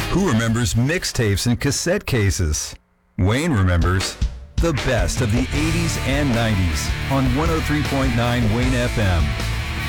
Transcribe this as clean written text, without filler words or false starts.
Who remembers mixtapes and cassette cases? Wayne remembers the best of the 80s and 90s on 103.9 Wayne FM.